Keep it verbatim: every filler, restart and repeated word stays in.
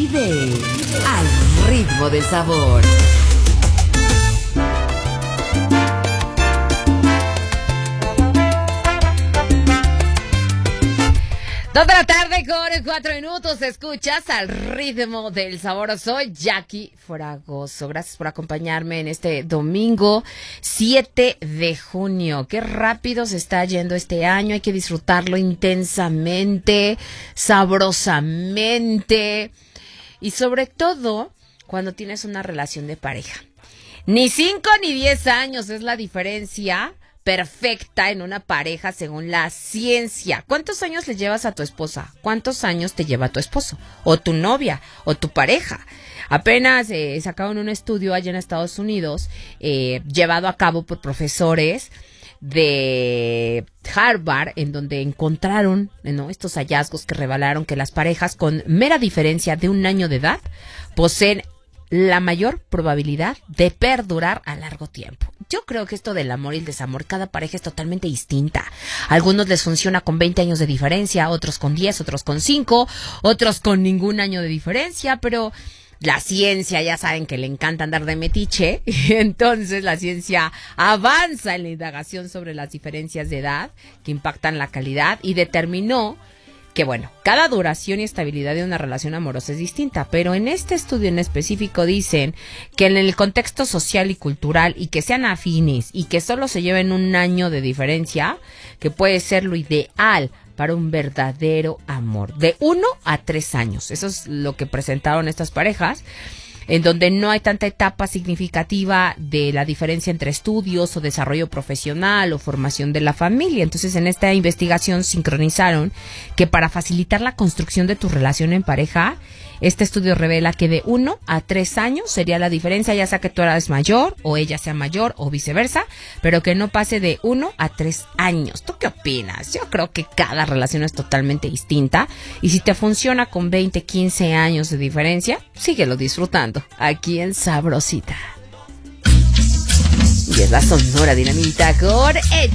Vive al ritmo del sabor. Dos de la tarde con cuatro minutos, escuchas al ritmo del sabor. Soy Jackie Fragoso. Gracias por acompañarme en este domingo siete de junio. Qué rápido se está yendo este año. Hay que disfrutarlo intensamente, sabrosamente y sobre todo cuando tienes una relación de pareja. Ni cinco ni diez años es la diferencia perfecta en una pareja según la ciencia. ¿Cuántos años le llevas a tu esposa? ¿Cuántos años te lleva tu esposo? ¿O tu novia? ¿O tu pareja? Apenas eh, sacaron un estudio allá en Estados Unidos, eh, llevado a cabo por profesores de Harvard, en donde encontraron, ¿no?, estos hallazgos que revelaron que las parejas con mera diferencia de un año de edad poseen la mayor probabilidad de perdurar a largo tiempo. Yo creo que esto del amor y el desamor, cada pareja es totalmente distinta. A algunos les funciona con veinte años de diferencia, otros con diez, otros con cinco, otros con ningún año de diferencia, pero la ciencia, ya saben que le encanta andar de metiche, y entonces la ciencia avanza en la indagación sobre las diferencias de edad que impactan la calidad y determinó que bueno, cada duración y estabilidad de una relación amorosa es distinta, pero en este estudio en específico dicen que en el contexto social y cultural y que sean afines y que solo se lleven un año de diferencia, que puede ser lo ideal para un verdadero amor, de uno a tres años. Eso es lo que presentaron estas parejas, en donde no hay tanta etapa significativa de la diferencia entre estudios o desarrollo profesional o formación de la familia. Entonces, en esta investigación sincronizaron que para facilitar la construcción de tu relación en pareja, este estudio revela que de uno a tres años sería la diferencia, ya sea que tú eres mayor o ella sea mayor o viceversa, pero que no pase de uno a tres años. ¿Tú qué opinas? Yo creo que cada relación es totalmente distinta y si te funciona con veinte, quince años de diferencia, síguelo disfrutando aquí en Sabrosita. Y es la Sonora Dinamita con